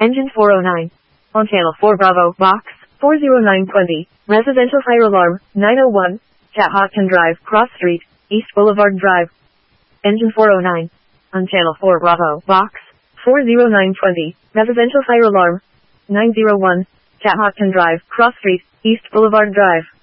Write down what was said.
Engine 409. On channel 4 Bravo, box 40920. Residential fire alarm 901. Catahawken Drive, Cross Street, East Boulevard Drive. Engine 409. On channel 4 Bravo, box 40920. Residential fire alarm 901. Catahawken Drive, Cross Street, East Boulevard Drive.